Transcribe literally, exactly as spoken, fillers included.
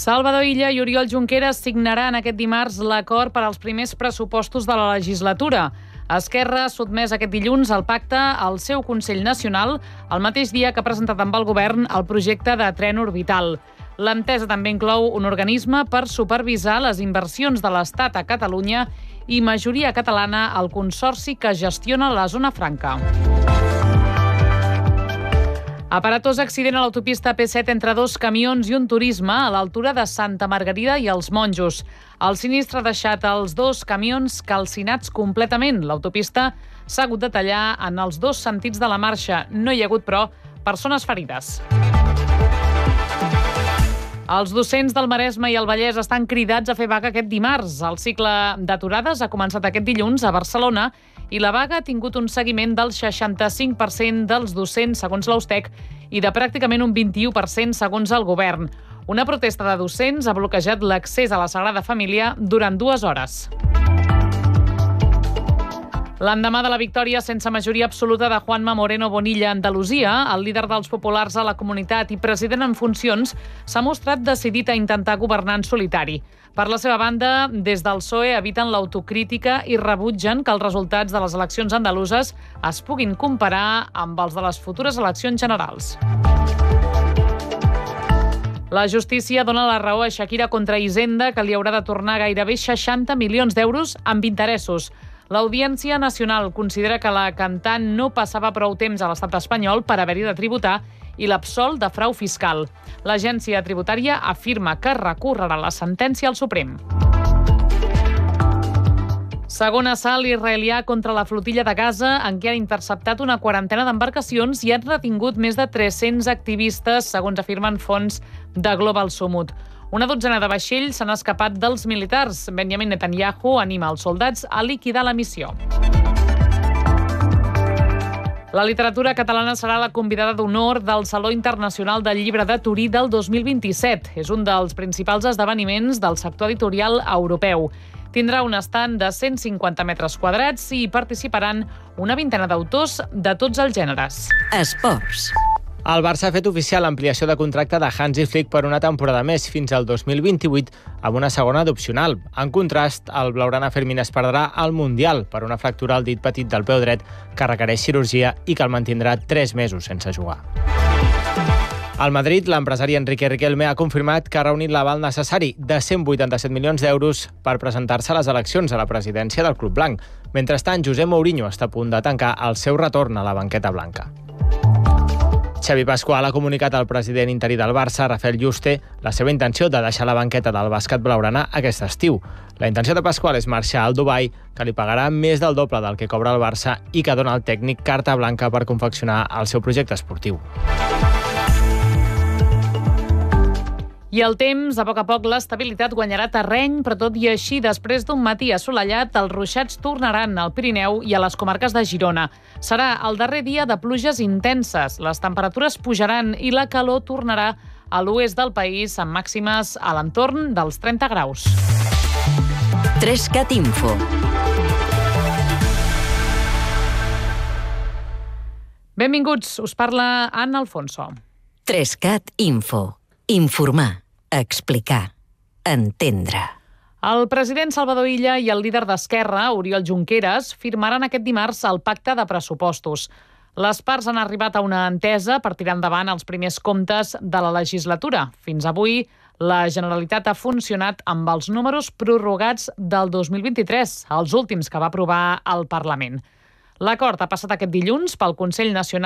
Salvador Illa i Oriol Junqueras signaran aquest dimarts l'acord per als primers pressupostos de la legislatura. Esquerra ha sotmès aquest dilluns el pacte al seu Consell Nacional, el mateix dia que ha presentat amb el govern el projecte de tren orbital. L'entesa també inclou un organisme per supervisar les inversions de l'Estat a Catalunya i majoria catalana al consorci que gestiona la zona franca. Aparatós accident a l'autopista P set entre dos camions i un turisme a l'altura de Santa Margarida i els Monjos. El sinistre ha deixat els dos camions calcinats completament. L'autopista s'ha hagut de tallar en els dos sentits de la marxa. No hi ha hagut, però, persones ferides. Els docents del Maresme i el Vallès estan cridats a fer vaga aquest dimarts. El cicle d'aturades ha començat aquest dilluns a Barcelona i la vaga ha tingut un seguiment del seixanta-cinc per cent dels docents, segons l'Austec, i de pràcticament un vint-i-u per cent segons el govern. Una protesta de docents ha bloquejat l'accés a la Sagrada Família durant dues hores. L'endemà de la victòria sense majoria absoluta de Juanma Moreno Bonilla a Andalusia, el líder dels populars a la comunitat i president en funcions s'ha mostrat decidit a intentar governar en solitari. Per la seva banda, des del P S O E eviten l'autocrítica i rebutgen que els resultats de les eleccions andaluses es puguin comparar amb els de les futures eleccions generals. La justícia dona la raó a Shakira contra Hisenda, que li haurà de tornar gairebé seixanta milions d'euros amb interessos. L'Audiència Nacional considera que la cantant no passava prou temps a l'estat espanyol per haver-hi de tributar i l'absol de frau fiscal. L'agència tributària afirma que recorrerà la sentència al Suprem. Segon assalt israelià contra la flotilla de Gaza, en què han interceptat una quarantena d'embarcacions i han retingut més de tres-cents activistes, segons afirmen fonts de Global Sumut. Una dotzena de vaixells s'han escapat dels militars. Benjamin Netanyahu anima els soldats a liquidar la missió. La literatura catalana serà la convidada d'honor del Saló Internacional del Llibre de Torí del dos mil vint-i-set. És un dels principals esdeveniments del sector editorial europeu. Tindrà un estand de cent cinquanta metres quadrats i hi participaran una vintena d'autors de tots els gèneres. Esports. El Barça ha fet oficial l'ampliació de contracte de Hansi Flick per una temporada més, fins al dos mil vint-i-vuit, amb una segona d'opcional. En contrast, el blaugrana Fermín es perdrà al Mundial per una fractura al dit petit del peu dret que requereix cirurgia i que el mantindrà tres mesos sense jugar. Al Madrid, l'empresari Enrique Riquelme ha confirmat que ha reunit l'aval necessari de cent vuitanta-set milions d'euros per presentar-se a les eleccions a la presidència del Club Blanc. Mentrestant, José Mourinho està a punt de tancar el seu retorn a la banqueta blanca. Xavi Pascual ha comunicat al president interí del Barça, Rafael Yuste, la seva intenció de deixar la banqueta del bàsquet blaugrana aquest estiu. La intenció de Pascual és marxar al Dubai, que li pagarà més del doble del que cobra el Barça i que dona al tècnic carta blanca per confeccionar el seu projecte esportiu. I el temps, a poc a poc l'estabilitat guanyarà terreny, però tot i així, després d'un matí assolellat, els ruixats tornaran al Pirineu i a les comarques de Girona. Serà el darrer dia de pluges intenses, les temperatures pujaran i la calor tornarà a l'oest del país amb màximes a l'entorn dels trenta graus. Trescat Info. Benvinguts, us parla Anna Alfonso. Trescat Info. Informar, explicar, entendre. El president Salvador Illa i el líder d'Esquerra, Oriol Junqueras, firmaran aquest dimarts el pacte de pressupostos. Les parts han arribat a una entesa per tirar endavant els primers comptes de la legislatura. Fins avui, la Generalitat ha funcionat amb els números prorrogats del dos mil vint-i-tres, els últims que va aprovar el Parlament. L'acord ha passat aquest dilluns pel Consell Nacional